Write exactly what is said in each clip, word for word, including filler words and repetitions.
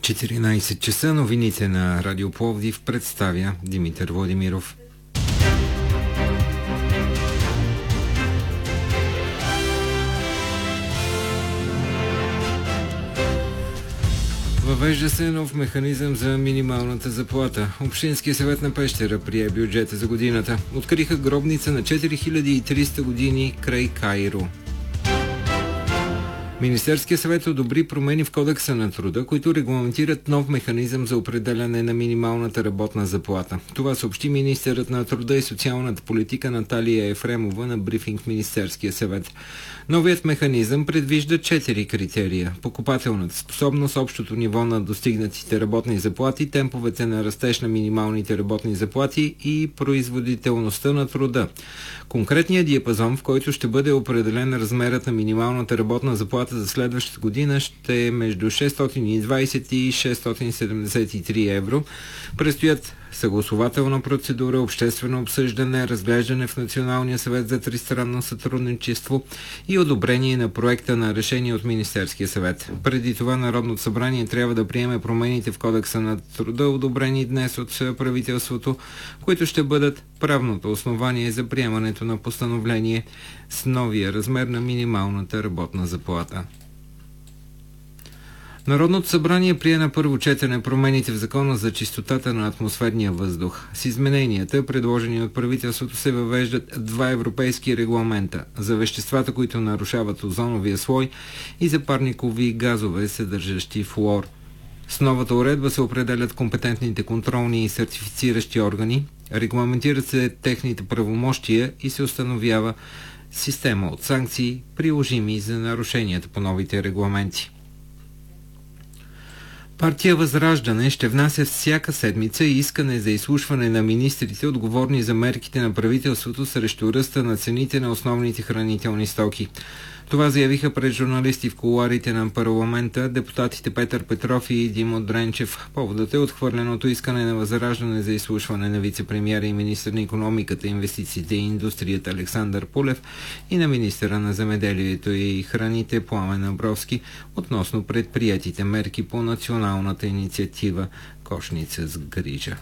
четиринайсет часа, новините на Радио Пловдив представя Димитър Владимиров. Въвежда се нов механизъм за минималната заплата. Общинския съвет на Пещера прие бюджета за годината. Откриха гробница на четири хиляди и триста години край Кайро. Министерския съвет одобри промени в Кодекса на труда, които регламентират нов механизъм за определяне на минималната работна заплата. Това съобщи министърът на труда и социалната политика Наталия Ефремова на брифинг в Министерския съвет. Новият механизъм предвижда четири критерия: покупателната способност, общото ниво на достигнатите работни заплати, темповете на растеж на минималните работни заплати и производителността на труда. Конкретният диапазон, в който ще бъде определен размерът на минималната работна заплата за следващата година, ще е между шестстотин и двайсет и шестстотин седемдесет и три евро. Предстоят съгласувателна процедура, обществено обсъждане, разглеждане в Националния съвет за тристранно сътрудничество и одобрение на проекта на решение от Министерския съвет. Преди това Народното събрание трябва да приеме промените в Кодекса на труда, одобрени днес от правителството, които ще бъдат правното основание за приемането на постановление с новия размер на минималната работна заплата. Народното събрание прие на първо четене промените в Закона за чистотата на атмосферния въздух. С измененията, предложени от правителството, се въвеждат два европейски регламента за веществата, които нарушават озоновия слой, и за парникови газове, съдържащи флуор. С новата уредба се определят компетентните контролни и сертифициращи органи, регламентират се техните правомощия и се установява система от санкции, приложими за нарушенията по новите регламенти. Партия Възраждане ще внася всяка седмица искане за изслушване на министрите, отговорни за мерките на правителството срещу ръста на цените на основните хранителни стоки. Това заявиха пред журналисти в кулоарите на парламента депутатите Петър Петров и Димо Дренчев. Поводът е отхвърленото искане на Възраждане за изслушване на вице-премиера и министър на икономиката, инвестициите и индустрията Александър Пулев и на министъра на земеделието и храните Пламен Абровски относно предприетите мерки по националната инициатива Кошница с грижа.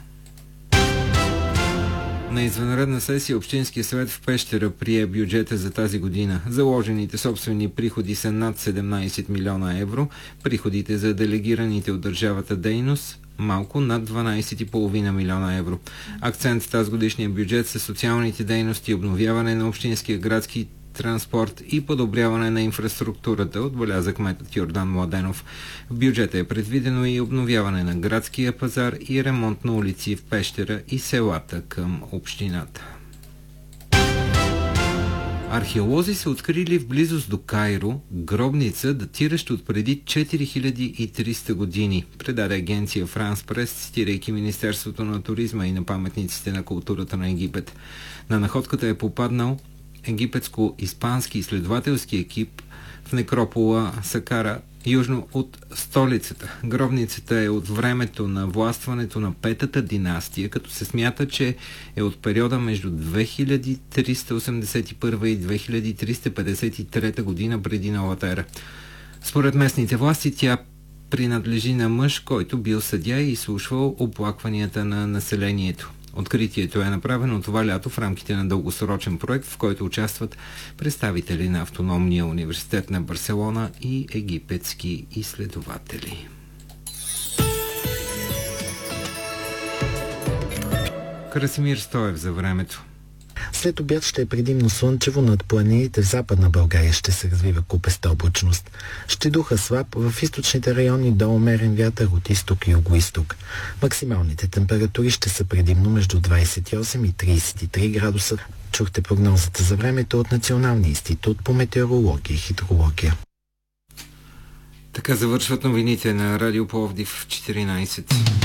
На извънредна сесия Общинския съвет в Пещера прие бюджета за тази година. Заложените собствени приходи са над седемнайсет милиона евро, приходите за делегираните от държавата дейност малко над дванайсет и половина милиона евро. Акцент в тази годишния бюджет са социалните дейности, обновяване на общинския градски транспорт и подобряване на инфраструктурата, отбеляза кметът Йордан Младенов. В бюджета е предвидено и обновяване на градския пазар и ремонт на улици в Пещера и селата към общината. Археолози са открили в близост до Кайро гробница, датираща от преди четири хиляди и триста години, предаде агенция Франс Прес, цитирайки Министерството на туризма и на паметниците на културата на Египет. На находката е попаднал египетско-испански изследователски екип в некропола Сакара, южно от столицата. Гробницата е от времето на властването на петата династия, като се смята, че е от периода между две хиляди триста осемдесет и първа и две хиляди триста петдесет и трета година преди новата ера. Според местните власти тя принадлежи на мъж, който бил съдия и изслушвал оплакванията на населението. Откритието е направено това лято в рамките на дългосрочен проект, в който участват представители на Автономния университет на Барселона и египетски изследователи. Красимир Стоев за времето. След обяд ще е предимно слънчево, над планините в Западна България ще се развива купеста облачност. Ще духа слаб, в източните райони до умерен вятър от изток и югоизток. Максималните температури ще са предимно между двайсет и осем и трийсет и три градуса. Чухте прогнозата за времето от Националния институт по метеорология и хидрология. Така завършват новините на Радио Пловдив в четиринайсет.